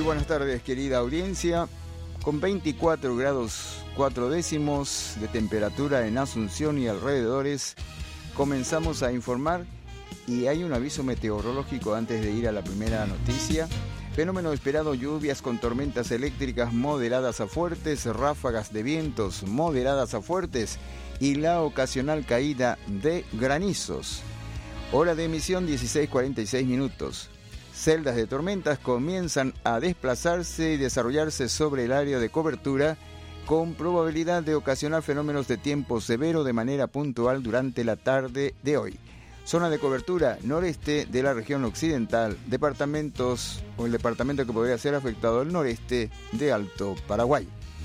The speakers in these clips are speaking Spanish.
buenas tardes, querida audiencia. Con 24 grados 4 décimos de temperatura en Asunción y alrededores, comenzamos a informar y hay un aviso meteorológico antes de ir a la primera noticia. Fenómeno esperado: lluvias con tormentas eléctricas moderadas a fuertes, ráfagas de vientos moderadas a fuertes y la ocasional caída de granizos. Hora de emisión 16:46 minutos. Celdas de tormentas comienzan a desplazarse y desarrollarse sobre el área de cobertura, con probabilidad de ocasionar fenómenos de tiempo severo de manera puntual durante la tarde de hoy. Zona de cobertura noreste de la región occidental, departamentos o el departamento que podría ser afectado al noreste de Alto Paraguay.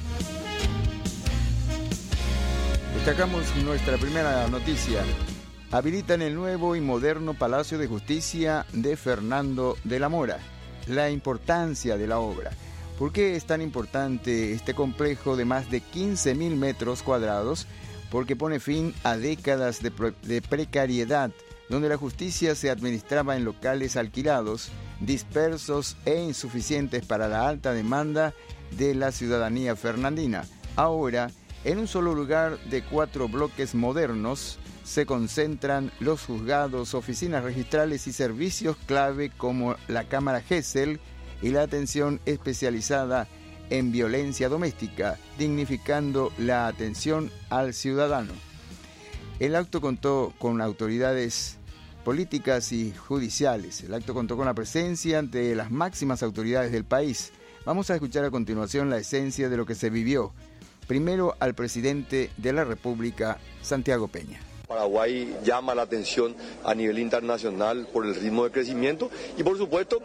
Destacamos nuestra primera noticia. Habilitan el nuevo y moderno Palacio de Justicia de Fernando de la Mora. La importancia de la obra. ¿Por qué es tan importante este complejo de más de 15.000 metros cuadrados? Porque pone fin a décadas de precariedad, donde la justicia se administraba en locales alquilados, dispersos e insuficientes para la alta demanda de la ciudadanía fernandina. Ahora, en un solo lugar de 4 bloques modernos, se concentran los juzgados, oficinas registrales y servicios clave como la Cámara Gesell y la atención especializada en violencia doméstica, dignificando la atención al ciudadano. El acto contó con autoridades políticas y judiciales. El acto contó con la presencia de las máximas autoridades del país. Vamos a escuchar a continuación la esencia de lo que se vivió. Primero al presidente de la República, Santiago Peña. Paraguay llama la atención a nivel internacional por el ritmo de crecimiento y por supuesto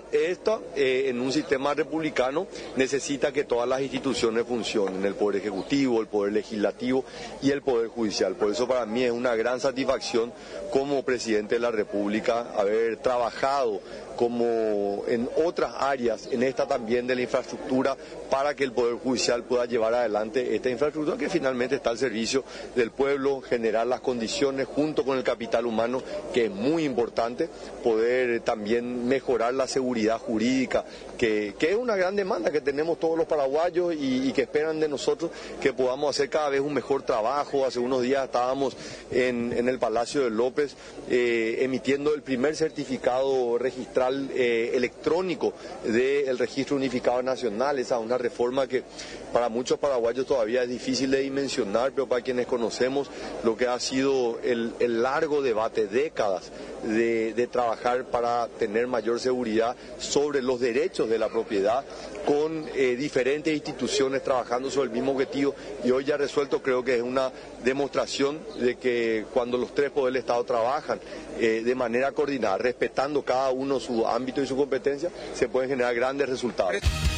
en un sistema republicano necesita que todas las instituciones funcionen, el Poder Ejecutivo, el Poder Legislativo y el Poder Judicial. Por eso para mí es una gran satisfacción como presidente de la República haber trabajado como en otras áreas, en esta también de la infraestructura, para que el Poder Judicial pueda llevar adelante esta infraestructura que finalmente está al servicio del pueblo, generar las condiciones junto con el capital humano, que es muy importante, poder también mejorar la seguridad jurídica, que es una gran demanda que tenemos todos los paraguayos y que esperan de nosotros que podamos hacer cada vez un mejor trabajo. Hace unos días estábamos en el Palacio de López emitiendo el primer certificado registral electrónico del Registro Unificado Nacional. Esa es una reforma que para muchos paraguayos todavía es difícil de dimensionar, pero para quienes conocemos lo que ha sido el largo debate, décadas de trabajar para tener mayor seguridad sobre los derechos de la propiedad, con diferentes instituciones trabajando sobre el mismo objetivo, y hoy ya resuelto, creo que es una demostración de que cuando los tres poderes del Estado trabajan de manera coordinada, respetando cada uno su ámbito y su competencia, se pueden generar grandes resultados.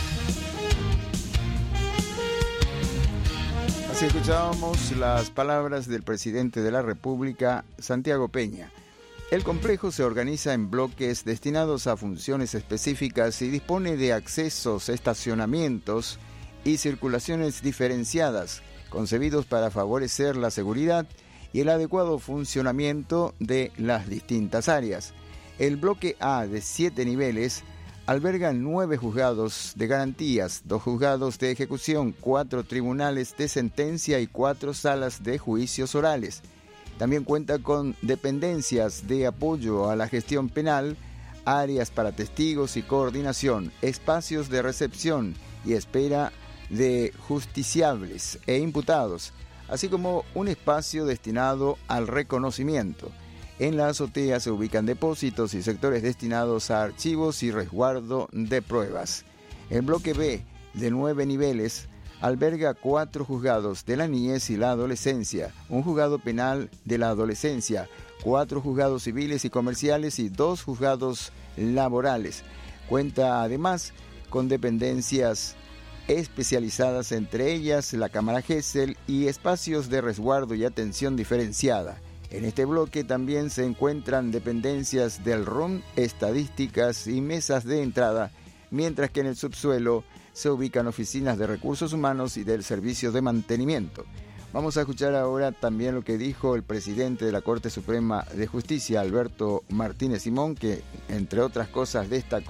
Así escuchábamos las palabras del presidente de la República, Santiago Peña. El complejo se organiza en bloques destinados a funciones específicas y dispone de accesos, estacionamientos y circulaciones diferenciadas, concebidos para favorecer la seguridad y el adecuado funcionamiento de las distintas áreas. El bloque A, de 7 niveles, alberga 9 juzgados de garantías, 2 juzgados de ejecución, 4 tribunales de sentencia y 4 salas de juicios orales. También cuenta con dependencias de apoyo a la gestión penal, áreas para testigos y coordinación, espacios de recepción y espera de justiciables e imputados, así como un espacio destinado al reconocimiento. En la azotea se ubican depósitos y sectores destinados a archivos y resguardo de pruebas. El bloque B, de 9 niveles, alberga 4 juzgados de la niñez y la adolescencia, un juzgado penal de la adolescencia, 4 juzgados civiles y comerciales y 2 juzgados laborales. Cuenta además con dependencias especializadas, entre ellas la Cámara Gesell, y espacios de resguardo y atención diferenciada. En este bloque también se encuentran dependencias del RUN, estadísticas y mesas de entrada, mientras que en el subsuelo se ubican oficinas de recursos humanos y del servicio de mantenimiento. Vamos a escuchar ahora también lo que dijo el presidente de la Corte Suprema de Justicia, Alberto Martínez Simón, que entre otras cosas destacó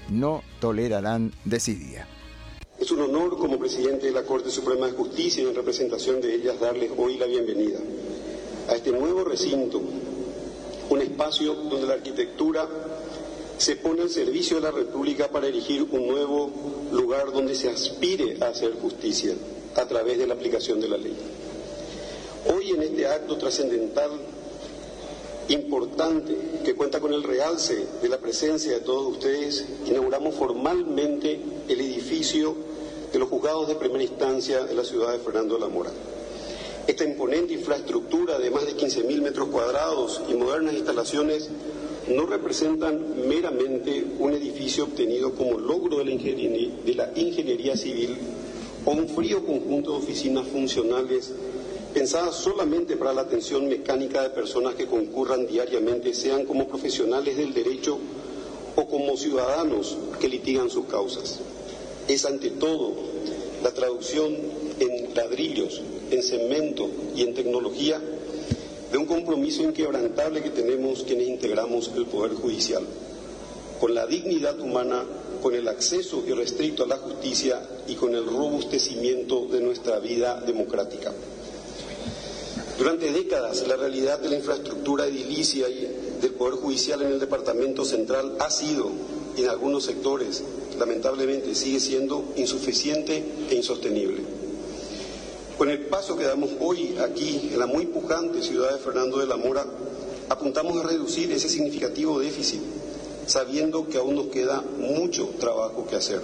no tolerarán, decidía. Es un honor como presidente de la Corte Suprema de Justicia y en representación de ellas darles hoy la bienvenida a este nuevo recinto, un espacio donde la arquitectura se pone al servicio de la República para erigir un nuevo lugar donde se aspire a hacer justicia a través de la aplicación de la ley. Hoy en este acto trascendental, importante, que cuenta con el realce de la presencia de todos ustedes, inauguramos formalmente el edificio de los juzgados de primera instancia de la ciudad de Fernando de la Mora. Esta imponente infraestructura de más de 15.000 metros cuadrados y modernas instalaciones no representan meramente un edificio obtenido como logro de la ingeniería civil o un frío conjunto de oficinas funcionales pensadas solamente para la atención mecánica de personas que concurran diariamente, sean como profesionales del derecho o como ciudadanos que litigan sus causas. Es ante todo la traducción en ladrillos, en cemento y en tecnología de un compromiso inquebrantable que tenemos quienes integramos el Poder Judicial, con la dignidad humana, con el acceso irrestricto a la justicia y con el robustecimiento de nuestra vida democrática. Durante décadas, la realidad de la infraestructura edilicia y del Poder Judicial en el Departamento Central ha sido, y en algunos sectores, lamentablemente, sigue siendo insuficiente e insostenible. Con el paso que damos hoy aquí, en la muy pujante ciudad de Fernando de la Mora, apuntamos a reducir ese significativo déficit, sabiendo que aún nos queda mucho trabajo que hacer.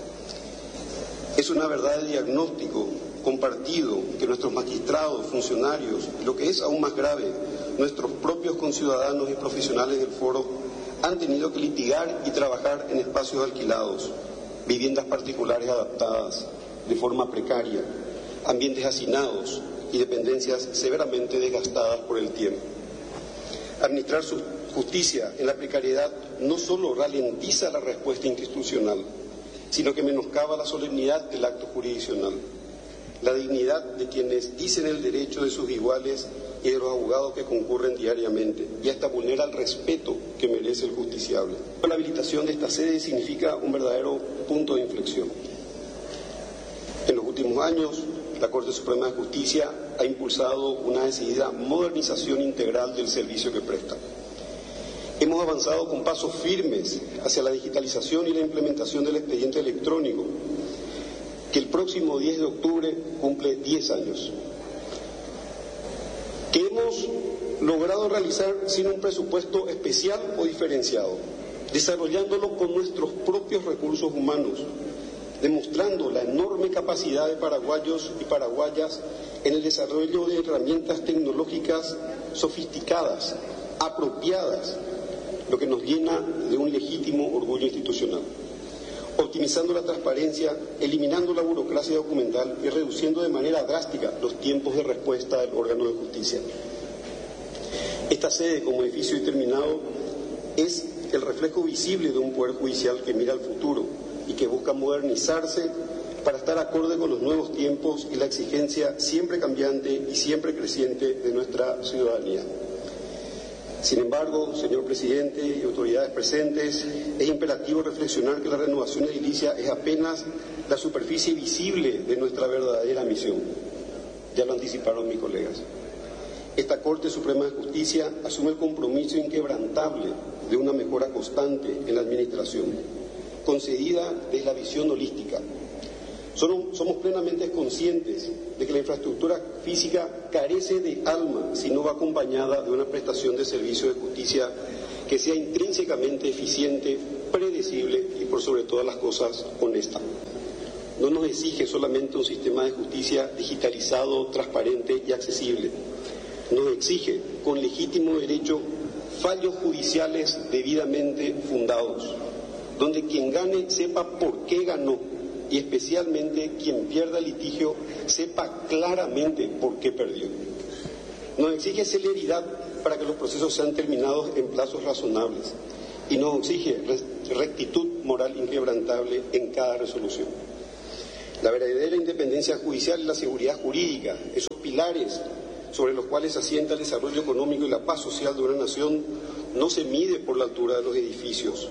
Es una verdad de diagnóstico compartido que nuestros magistrados, funcionarios, y lo que es aún más grave, nuestros propios conciudadanos y profesionales del foro han tenido que litigar y trabajar en espacios alquilados, viviendas particulares adaptadas de forma precaria, ambientes hacinados y dependencias severamente desgastadas por el tiempo. Administrar su justicia en la precariedad no solo ralentiza la respuesta institucional, sino que menoscaba la solemnidad del acto jurisdiccional, la dignidad de quienes dicen el derecho de sus iguales y de los abogados que concurren diariamente, y hasta vulnera el respeto que merece el justiciable. La habilitación de esta sede significa un verdadero punto de inflexión. En los últimos años, la Corte Suprema de Justicia ha impulsado una decidida modernización integral del servicio que presta. Hemos avanzado con pasos firmes hacia la digitalización y la implementación del expediente electrónico, que el próximo 10 de octubre cumple 10 años. Que hemos logrado realizar sin un presupuesto especial o diferenciado, desarrollándolo con nuestros propios recursos humanos, demostrando la enorme capacidad de paraguayos y paraguayas en el desarrollo de herramientas tecnológicas sofisticadas, apropiadas, lo que nos llena de un legítimo orgullo institucional. Optimizando la transparencia, eliminando la burocracia documental y reduciendo de manera drástica los tiempos de respuesta del órgano de justicia. Esta sede, como edificio determinado, es el reflejo visible de un poder judicial que mira al futuro y que busca modernizarse para estar acorde con los nuevos tiempos y la exigencia siempre cambiante y siempre creciente de nuestra ciudadanía. Sin embargo, señor presidente y autoridades presentes, es imperativo reflexionar que la renovación edilicia es apenas la superficie visible de nuestra verdadera misión. Ya lo anticiparon mis colegas. Esta Corte Suprema de Justicia asume el compromiso inquebrantable de una mejora constante en la administración, concedida desde la visión holística. Somos plenamente conscientes de que la infraestructura física carece de alma si no va acompañada de una prestación de servicio de justicia que sea intrínsecamente eficiente, predecible y por sobre todas las cosas honesta. No nos exige solamente un sistema de justicia digitalizado, transparente y accesible. Nos exige, con legítimo derecho, fallos judiciales debidamente fundados, donde quien gane sepa por qué ganó y especialmente quien pierda el litigio sepa claramente por qué perdió. Nos exige celeridad para que los procesos sean terminados en plazos razonables y nos exige rectitud moral inquebrantable en cada resolución. La verdadera independencia judicial y la seguridad jurídica, esos pilares sobre los cuales se asienta el desarrollo económico y la paz social de una nación, no se mide por la altura de los edificios,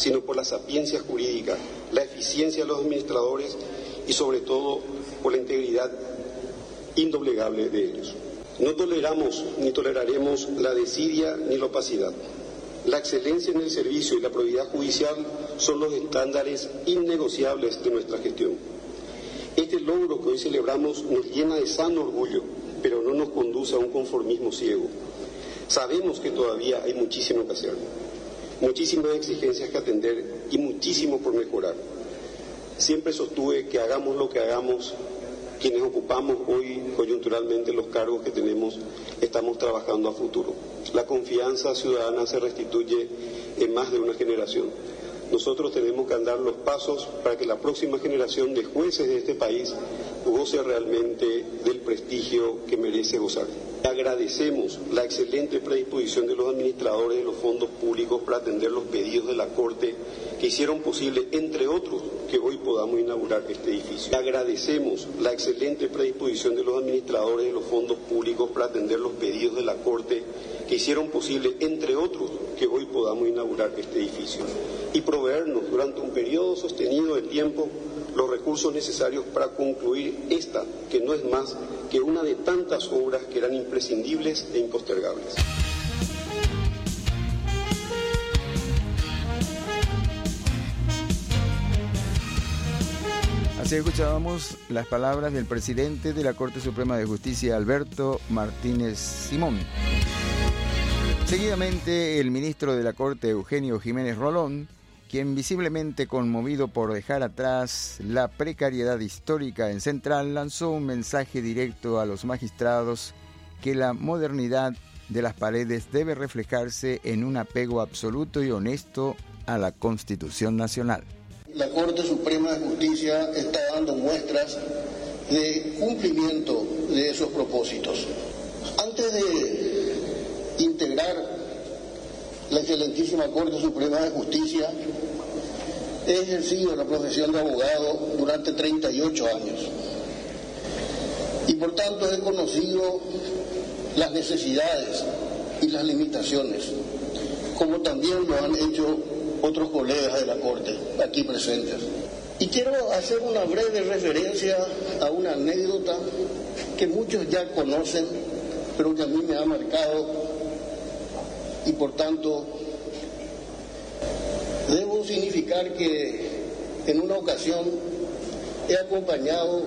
sino por la sapiencia jurídica, la eficiencia de los administradores y sobre todo por la integridad indoblegable de ellos. No toleramos ni toleraremos la desidia ni la opacidad. La excelencia en el servicio y la probidad judicial son los estándares innegociables de nuestra gestión. Este logro que hoy celebramos nos llena de sano orgullo, pero no nos conduce a un conformismo ciego. Sabemos que todavía hay muchísimo que hacer, muchísimas exigencias que atender y muchísimo por mejorar. Siempre sostuve que hagamos lo que hagamos, quienes ocupamos hoy coyunturalmente los cargos que tenemos, estamos trabajando a futuro. La confianza ciudadana se restituye en más de una generación. Nosotros tenemos que andar los pasos para que la próxima generación de jueces de este país goce realmente del prestigio que merece gozar. Agradecemos la excelente predisposición de los administradores de los fondos públicos para atender los pedidos de la Corte que hicieron posible, entre otros, que hoy podamos inaugurar este edificio. Agradecemos la excelente predisposición de los administradores de los fondos públicos para atender los pedidos de la Corte que hicieron posible, entre otros, que hoy podamos inaugurar este edificio y proveernos durante un periodo sostenido de tiempo los recursos necesarios para concluir esta, que no es más que una de tantas obras que eran imprescindibles e impostergables. Así escuchábamos las palabras del presidente de la Corte Suprema de Justicia, Alberto Martínez Simón. Seguidamente, el ministro de la Corte, Eugenio Jiménez Rolón, quien visiblemente conmovido por dejar atrás la precariedad histórica en Central, lanzó un mensaje directo a los magistrados que la modernidad de las paredes debe reflejarse en un apego absoluto y honesto a la Constitución Nacional. La Corte Suprema de Justicia está dando muestras de cumplimiento de esos propósitos. Antes de integrar la excelentísima Corte Suprema de Justicia, he ejercido la profesión de abogado durante 38 años y por tanto he conocido las necesidades y las limitaciones, como también lo han hecho otros colegas de la Corte aquí presentes. Y quiero hacer una breve referencia a una anécdota que muchos ya conocen, pero que a mí me ha marcado y por tanto debo significar que en una ocasión he acompañado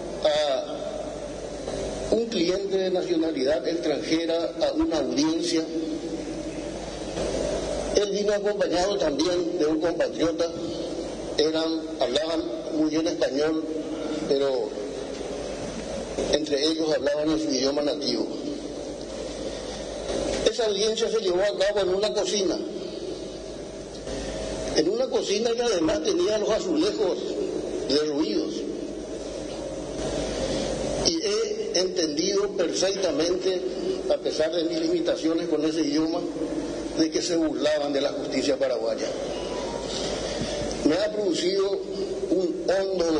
a un cliente de nacionalidad extranjera a una audiencia. Él vino acompañado también de un compatriota, hablaban muy bien español, pero entre ellos hablaban en su idioma nativo. Esa audiencia se llevó a cabo en una cocina que además tenía los azulejos derruidos. Y he entendido perfectamente, a pesar de mis limitaciones con ese idioma, de que se burlaban de la justicia paraguaya. Me ha producido un hondo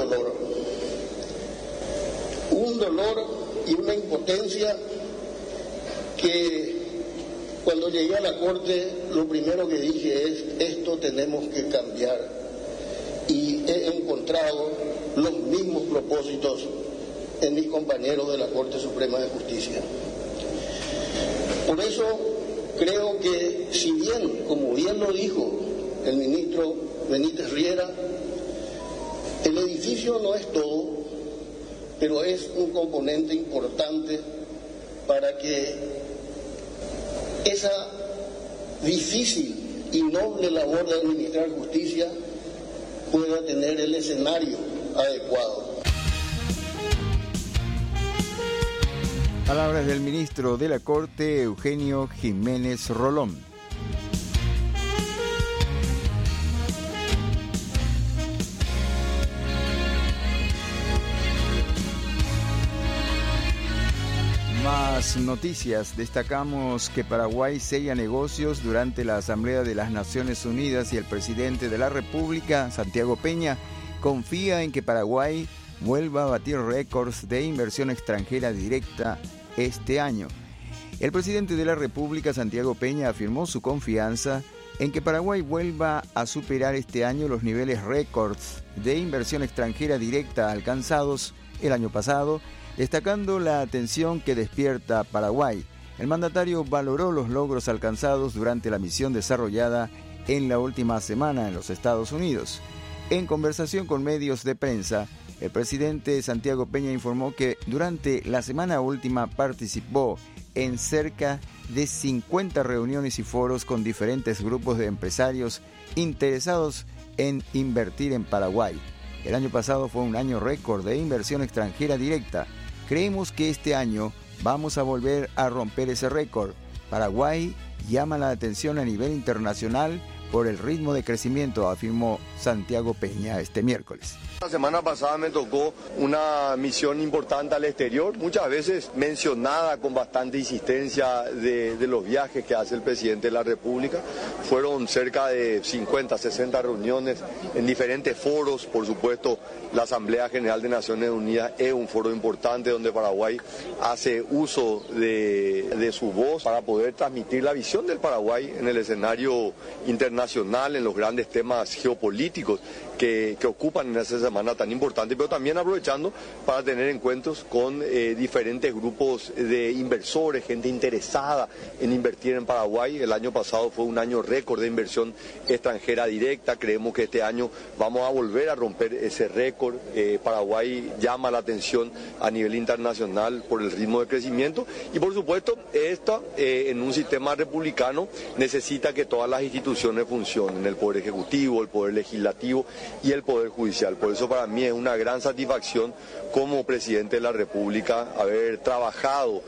dolor y una impotencia que cuando llegué a la Corte lo primero que dije es: esto tenemos que cambiar, y he encontrado los mismos propósitos en mis compañeros de la Corte Suprema de Justicia. Por eso creo que, si bien, como bien lo dijo el ministro Benítez Riera, el edificio no es todo, pero es un componente importante para que esa difícil y noble labor de administrar justicia pueda tener el escenario adecuado. Palabras del ministro de la Corte, Eugenio Jiménez Rolón. Más noticias. Destacamos que Paraguay sella negocios durante la Asamblea de las Naciones Unidas y el presidente de la República, Santiago Peña, confía en que Paraguay vuelva a batir récords de inversión extranjera directa este año. El presidente de la República, Santiago Peña, afirmó su confianza en que Paraguay vuelva a superar este año los niveles récords de inversión extranjera directa alcanzados el año pasado, destacando la atención que despierta Paraguay. El mandatario valoró los logros alcanzados durante la misión desarrollada en la última semana en los Estados Unidos. En conversación con medios de prensa, el presidente Santiago Peña informó que durante la semana última participó en cerca de 50 reuniones y foros con diferentes grupos de empresarios interesados en invertir en Paraguay. El año pasado fue un año récord de inversión extranjera directa. Creemos que este año vamos a volver a romper ese récord. Paraguay llama la atención a nivel internacional por el ritmo de crecimiento, afirmó Santiago Peña este miércoles. La semana pasada me tocó una misión importante al exterior, muchas veces mencionada con bastante insistencia de los viajes que hace el presidente de la República. Fueron cerca de 50, 60 reuniones en diferentes foros. Por supuesto, la Asamblea General de Naciones Unidas es un foro importante donde Paraguay hace uso de su voz para poder transmitir la visión del Paraguay en el escenario internacional, en los grandes temas geopolíticos que ocupan en esa semana tan importante, pero también aprovechando para tener encuentros con diferentes grupos de inversores, gente interesada en invertir en Paraguay. El año pasado fue un año récord de inversión extranjera directa. Creemos que este año vamos a volver a romper ese récord. Paraguay llama la atención a nivel internacional por el ritmo de crecimiento y por supuesto en un sistema republicano necesita que todas las instituciones funcionen, el Poder Ejecutivo, el Poder Legislativo y el Poder Judicial. Por eso para mí es una gran satisfacción como presidente de la República haber trabajado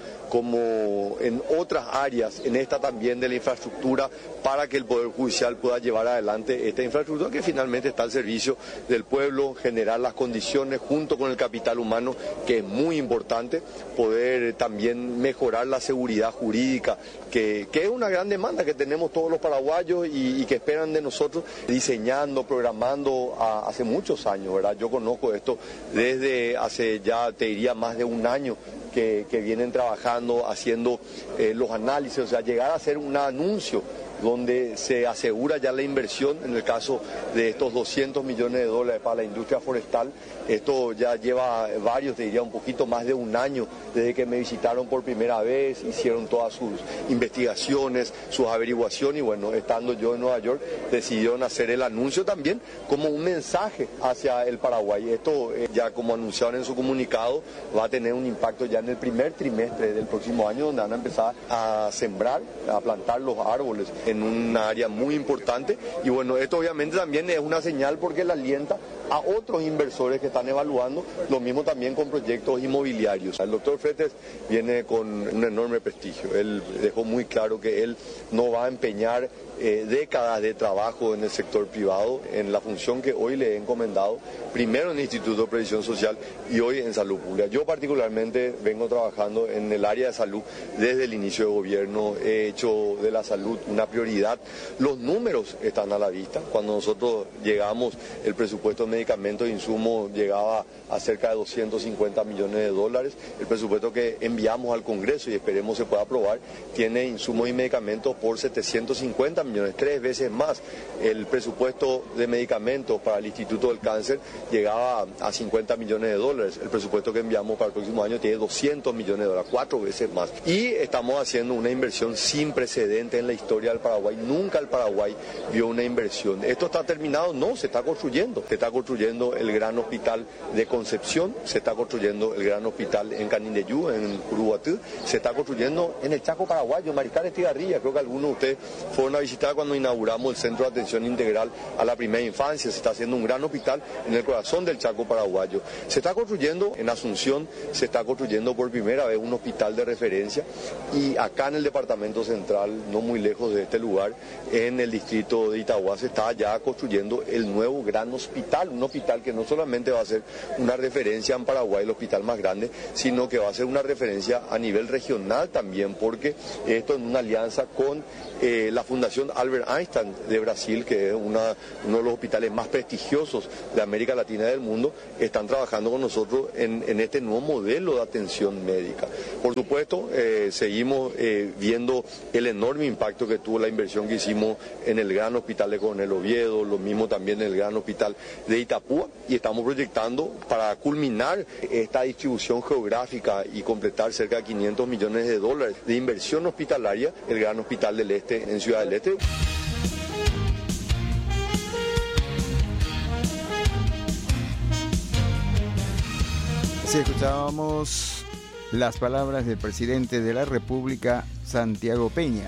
como en otras áreas, en esta también de la infraestructura, para que el Poder Judicial pueda llevar adelante esta infraestructura que finalmente está al servicio del pueblo, generar las condiciones junto con el capital humano, que es muy importante, poder también mejorar la seguridad jurídica, que es una gran demanda que tenemos todos los paraguayos y que esperan de nosotros, diseñando, programando hace muchos años, ¿verdad? Yo conozco esto desde hace ya, te diría, más de un año, que vienen trabajando, haciendo los análisis, o sea, llegar a hacer un anuncio donde se asegura ya la inversión, en el caso de estos 200 millones de dólares para la industria forestal. Esto ya lleva varios, te diría un poquito más de un año desde que me visitaron por primera vez, hicieron todas sus investigaciones, sus averiguaciones y bueno, estando yo en Nueva York decidieron hacer el anuncio también como un mensaje hacia el Paraguay. Esto ya como anunciaron en su comunicado va a tener un impacto ya en el primer trimestre del próximo año, donde van a empezar a sembrar, a plantar los árboles en un área muy importante y bueno, esto obviamente también es una señal porque le alienta a otros inversores que están evaluando, lo mismo también con proyectos inmobiliarios. El doctor Fretes viene con un enorme prestigio, él dejó muy claro que él no va a empeñar décadas de trabajo en el sector privado, en la función que hoy le he encomendado, primero en el Instituto de Previsión Social y hoy en Salud Pública. Yo particularmente vengo trabajando en el área de salud desde el inicio de gobierno, he hecho de la salud una prioridad. Los números están a la vista. Cuando nosotros llegamos, el presupuesto de medicamentos e insumos llegaba a cerca de 250 millones de dólares. El presupuesto que enviamos al Congreso y esperemos se pueda aprobar, tiene insumos y medicamentos por 750 millones, 3 veces más. El presupuesto de medicamentos para el Instituto del Cáncer llegaba a 50 millones de dólares. El presupuesto que enviamos para el próximo año tiene 200 millones de dólares, 4 veces más. Y estamos haciendo una inversión sin precedente en la historia del Paraguay. Nunca el Paraguay vio una inversión. ¿Esto está terminado? No, se está construyendo. Se está construyendo el gran hospital de Concepción, se está construyendo el gran hospital en Canindeyú, en Curuguatú, se está construyendo en el Chaco paraguayo, Mariscal Estigarribia. Creo que algunos de ustedes fueron a visitar cuando inauguramos el Centro de Atención Integral a la Primera Infancia. Se está haciendo un gran hospital en el corazón del Chaco paraguayo. Se está construyendo en Asunción, se está construyendo por primera vez un hospital de referencia y acá en el Departamento Central, no muy lejos de este lugar, en el distrito de Itagua, se está ya construyendo el nuevo gran hospital, un hospital que no solamente va a ser una referencia en Paraguay, el hospital más grande, sino que va a ser una referencia a nivel regional también, porque esto en una alianza con la Fundación Albert Einstein de Brasil, que es uno de los hospitales más prestigiosos de América Latina y del mundo, están trabajando con nosotros en este nuevo modelo de atención médica. Por supuesto, seguimos viendo el enorme impacto que tuvo la inversión que hicimos en el Gran Hospital de Coronel Oviedo, lo mismo también en el Gran Hospital de Itapúa, y estamos proyectando para culminar esta distribución geográfica y completar cerca de $500 millones de inversión hospitalaria el Gran Hospital del Este en Ciudad del Este. Sí, escuchábamos las palabras del presidente de la República, Santiago Peña.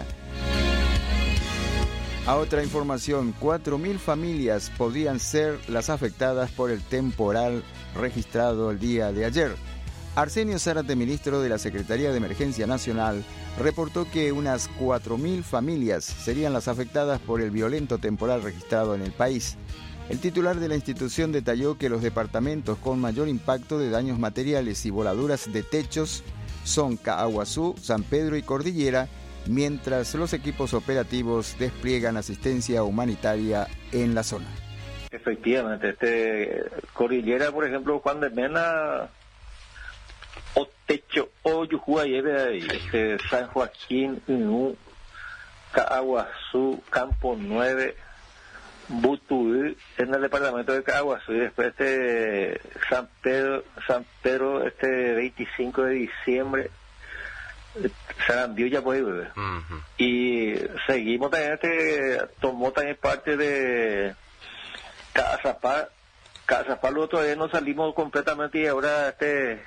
A otra información, 4.000 familias podrían ser las afectadas por el temporal registrado el día de ayer. Arsenio Zárate, ministro de la Secretaría de Emergencia Nacional, reportó que unas 4.000 familias serían las afectadas por el violento temporal registrado en el país. El titular de la institución detalló que los departamentos con mayor impacto de daños materiales y voladuras de techos son Caaguazú, San Pedro y Cordillera, mientras los equipos operativos despliegan asistencia humanitaria en la zona. Efectivamente, Cordillera, por ejemplo, Juan de Mena, o Techo, o Yujuayebe, San Joaquín, Inú, Caaguazú, Campo 9, Butuí, en el departamento de Caaguazú, y después San Pedro, 25 de diciembre, Sarandío ya puede beber. Y seguimos también, tomó también parte de Cazapá. Cazapá luego todavía no salimos completamente, y ahora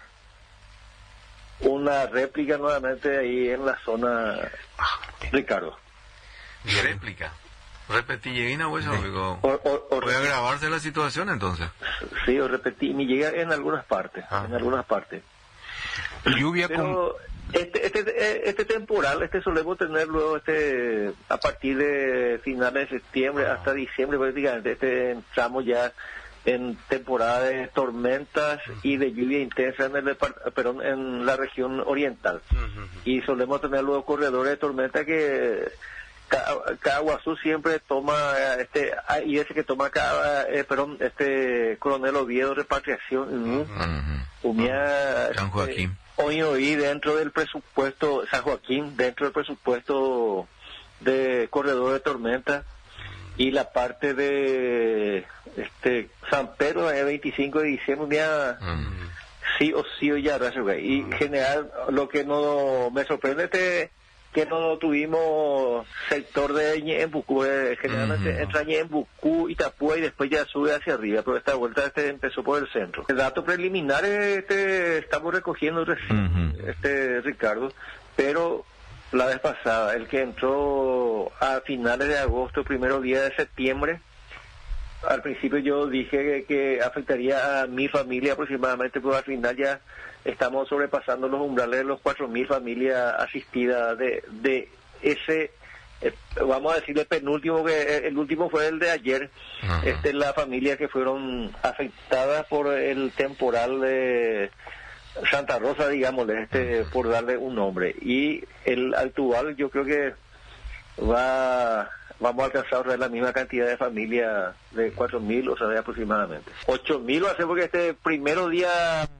una réplica nuevamente ahí en la zona, Ricardo. ¿Réplica? Repetí, lleguina, pues, voy a grabarse la situación entonces. Sí, o repetí, me llega en algunas partes, Lluvia. Pero este temporal, solemos tener luego a partir de finales de septiembre hasta diciembre prácticamente, entramos ya en temporada de tormentas y de lluvia intensa en la región oriental. Y solemos tener luego corredores de tormenta que Caaguazú siempre toma y ese que toma Coronel Oviedo, repatriación, San Joaquín. Hoy dentro del presupuesto San Joaquín, dentro del presupuesto de corredor de tormenta, y la parte de San Pedro, el 25 de diciembre, sí o sí ya. Y en general, lo que no me sorprende que no tuvimos sector de Ñembucú, generalmente entra Ñembucú, Itapúa y después ya sube hacia arriba, pero esta vuelta empezó por el centro. El dato preliminar estamos recogiendo Ricardo, pero la vez pasada, el que entró a finales de agosto, primero día de septiembre, al principio yo dije que afectaría a mi familia aproximadamente, pero al final ya estamos sobrepasando los umbrales de los 4.000 familias asistidas de ese, vamos a decir el penúltimo, que el último fue el de ayer. La familia que fueron afectadas por el temporal de Santa Rosa, digámosle, por darle un nombre. Y el actual, yo creo que vamos a alcanzar la misma cantidad de familias de 4.000, o sea, de aproximadamente 8.000 va a ser, porque este primero día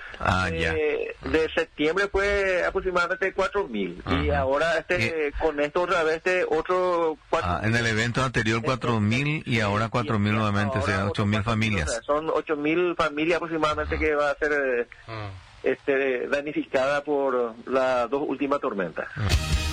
de septiembre fue aproximadamente 4.000, y ahora con esto otra vez otro 4.000. En el evento anterior 4.000 y ahora 4.000 nuevamente, o sea, 8.000 familias. O sea, son 8.000 familias aproximadamente que va a ser danificada por las dos últimas tormentas.